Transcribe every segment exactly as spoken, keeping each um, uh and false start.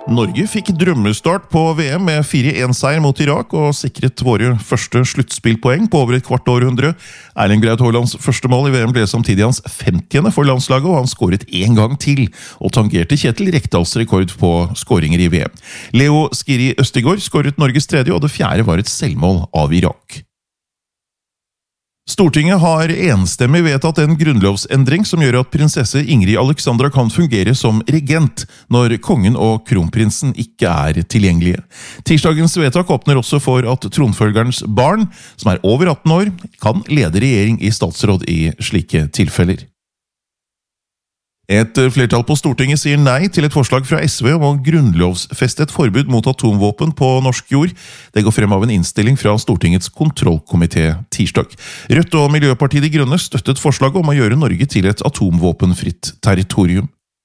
Norge fikk drømmestart på V M med fire en seier mot Irak og sikret våre første sluttspillpoeng på over et kvart århundre. Erling Braut Haalands første mål i V M ble samtidig hans femtiende for landslaget, og han skåret en gang til og tangerte Kjetil Rekdals rekord på skåringer i V M. Leo Skiri Østigård skåret Norges tredje, og det fjerde var et selvmål av Irak. Stortinget har enstemmig vedtatt en grunnlovsendring som gjør at prinsesse Ingrid Alexandra kan fungere som regent når kongen og kronprinsen ikke er tilgjengelige. Tirsdagens vedtak åpner også for at tronfølgerens barn, som er over atten år, kan lede regjering i statsråd i slike tilfeller. Et flertall på Stortinget sier nei til et forslag fra S V om å grunnlovsfeste et forbud mot atomvåpen på norsk jord. Det går frem av en innstilling fra Stortingets kontrollkomité tirsdag. Rødt og Miljøpartiet De Grønne støttet forslaget om å gjøre Norge til et atomvåpenfritt territorium.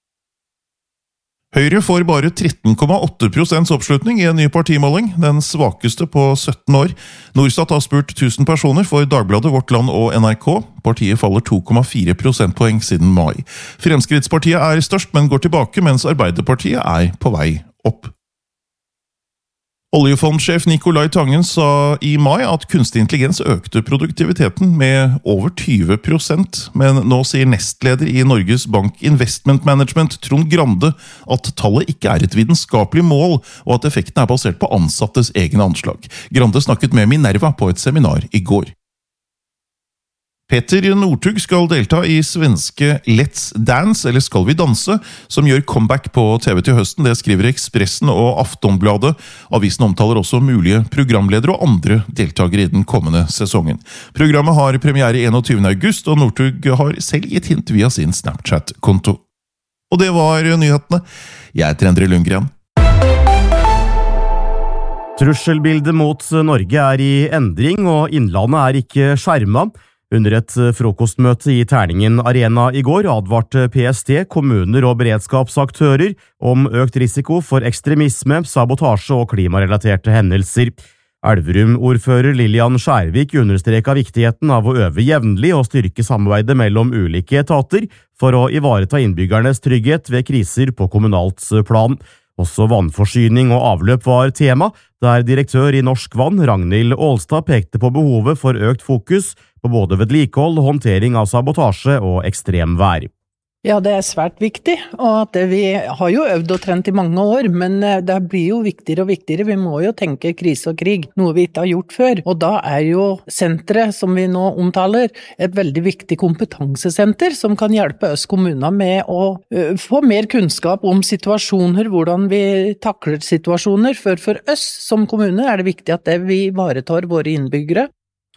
Høyre får bare tretten komma åtte prosent oppslutning i en ny partimåling, den svakeste på sytten år. Norstat har spurt tusen personer for Dagbladet, Vårt Land og N R K. Partiet faller to komma fire prosentpoeng siden mai. Fremskrittspartiet er størst, men går tilbake, mens Arbeiderpartiet er på vei opp. Oljefondsjef Nicolai Tangen sa i mai at kunstig intelligens økte produktiviteten med over tyve prosent, men nå sier nestleder i Norges Bank Investment Management, Trond Grande, at tallet ikke er et vitenskapelig mål, og at effekten er basert på ansattes egne anslag. Grande snakket med Minerva på et seminar i går. Petter Northug skal delta i svenske Let's Dance, eller Skal vi danse, som gjør comeback på T V til høsten. Det skriver Expressen og Aftonbladet. Avisen omtaler også mulige programledere og andre deltagere i den kommende sesongen. Programmet har premiere enogtyvende august, og Northug har selv gitt hint via sin Snapchat-konto. Og det var nyhetene. Jeg heter Endre Lundgren. Trusselbildet mot Norge er i endring, og Innlandet er ikke skjermet. Under et frokostmøte i Terningen Arena i går advarte P S T, kommuner og beredskapsaktører om økt risiko for ekstremisme, sabotasje og klimarelaterte hendelser. Elverum-ordfører Lillian Skjærvik understreket viktigheten av å øve jevnlig og styrke samarbeidet mellom ulike etater for å ivareta innbyggernes trygghet ved kriser på kommunalt plan. Også vannforsyning og avløp var tema, der direktør i Norsk Vann, Ragnhild Aalstad, pekte på behovet for økt fokus på både vedlikehold, håndtering av sabotasje og ekstremvær. Ja, det er svært viktig, og at vi har jo øvd og trent i mange år, men det blir jo viktigere og viktigere. Vi må jo tenke krise og krig, noe vi ikke har gjort før. Og da er jo senteret, som vi nå omtaler, et veldig viktig kompetansesenter som kan hjelpe oss kommuner med å uh, få mer kunnskap om situasjoner, hvordan vi takler situasjoner. For for oss som kommune er det viktig at vi ivaretar våre innbyggere.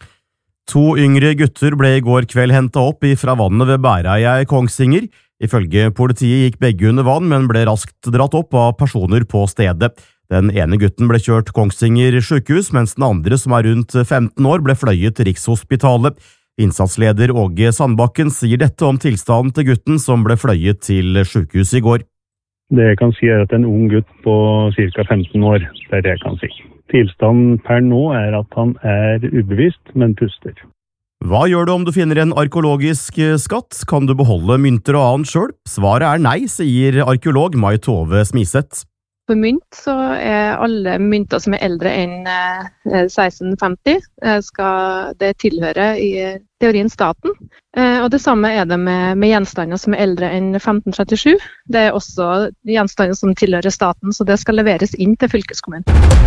To yngre gutter ble i går kveld hentet opp fra vannet ved Bæreia i Kongsvinger. Ifølge politiet gikk begge under vann, men ble raskt dratt opp av personer på stedet. Den ene gutten ble kjørt Kongsvinger sykehus, mens den andre, som er rundt femten år, ble fløyet til Rikshospitalet. Innsatsleder Åge Sandbakken sier dette om tilstanden til gutten som ble fløyet til sykehus i går. Det jeg kan si er at en ung gutt på ca. femten år, det er det jeg kan si. Tilstanden per nå er at han er ubevisst, men puster. Hva gjør du om du finner en arkeologisk skatt? Kan du beholde mynter og annet selv? Svaret er nei, sier arkeolog Mai Tove Smiseth. For mynt så er alle mynter som er eldre enn seksten femti, skal det tilhøre i teorien staten. Og det samme er det med, med gjenstander som er eldre enn femten trettisju. Det er også gjenstander som tilhører staten, så det skal leveres inn til fylkeskommunen.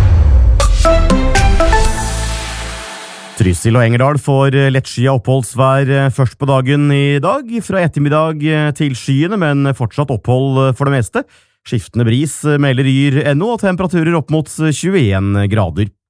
Trysil og Engerdal får lettskyet oppholdsvær først på dagen i dag, fra ettermiddag til skyene, men fortsatt opphold for det meste. Skiftende bris melder yr ennå, og temperaturer opp mot tjueen grader.